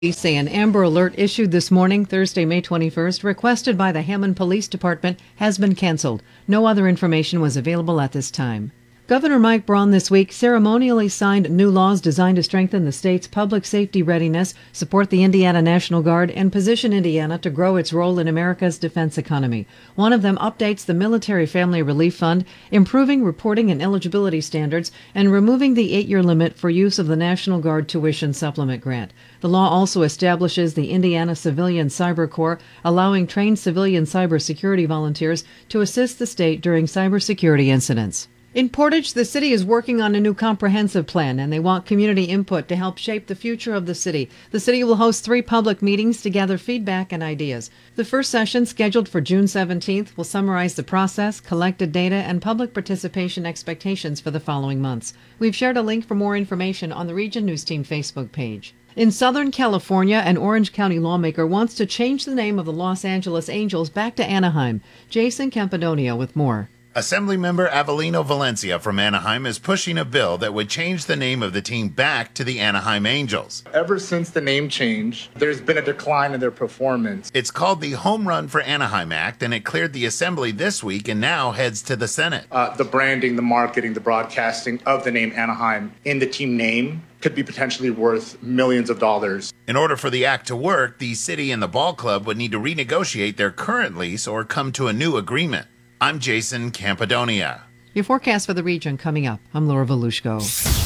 Police say an Amber Alert issued this morning, Thursday, May 21st, requested by the Hammond Police Department, has been canceled. No other information was available at this time. Governor Mike Braun this week ceremonially signed new laws designed to strengthen the state's public safety readiness, support the Indiana National Guard, and position Indiana to grow its role in America's defense economy. One of them updates the Military Family Relief Fund, improving reporting and eligibility standards, and removing the 8-year limit for use of the National Guard tuition supplement grant. The law also establishes the Indiana Civilian Cyber Corps, allowing trained civilian cybersecurity volunteers to assist the state during cybersecurity incidents. In Portage, the city is working on a new comprehensive plan, and they want community input to help shape the future of the city. The city will host 3 public meetings to gather feedback and ideas. The first session, scheduled for June 17th, will summarize the process, collected data, and public participation expectations for the following months. We've shared a link for more information on the Region News Team Facebook page. In Southern California, an Orange County lawmaker wants to change the name of the Los Angeles Angels back to Anaheim. Jason Campidonia with more. Assemblymember Avelino Valencia from Anaheim is pushing a bill that would change the name of the team back to the Anaheim Angels. Ever since the name change, there's been a decline in their performance. It's called the Home Run for Anaheim Act, and it cleared the Assembly this week and now heads to the Senate. The branding, the marketing, the broadcasting of the name Anaheim in the team name could be potentially worth millions of dollars. In order for the act to work, the city and the ball club would need to renegotiate their current lease or come to a new agreement. I'm Jason Campidonia. Your forecast for the region coming up. I'm Laura Volushko.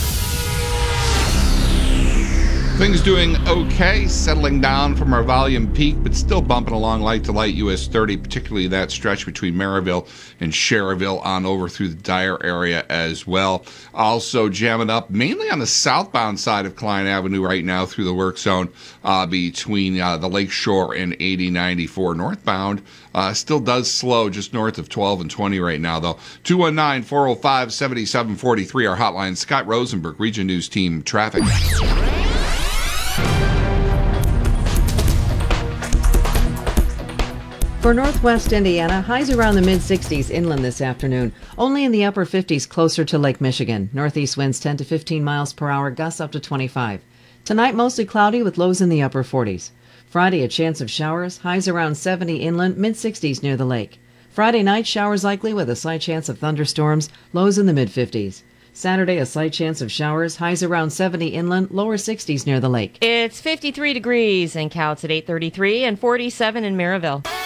Things doing okay, settling down from our volume peak, but still bumping along light to light US 30, particularly that stretch between Maryville and Schererville on over through the Dyer area as well. Also jamming up mainly on the southbound side of Klein Avenue right now through the work zone between the Lakeshore and 8094. Northbound still does slow just north of 12 and 20 right now, though. 219-405-7743, our hotline. Scott Rosenberg, Region News Team Traffic. For northwest Indiana, highs around the mid-60s inland this afternoon. Only in the upper 50s closer to Lake Michigan. Northeast winds 10 to 15 miles per hour, gusts up to 25. Tonight, mostly cloudy with lows in the upper 40s. Friday, a chance of showers, highs around 70 inland, mid-60s near the lake. Friday night, showers likely with a slight chance of thunderstorms, lows in the mid-50s. Saturday, a slight chance of showers, highs around 70 inland, lower 60s near the lake. It's 53 degrees in Couts at 8:33 and 47 in Maryville.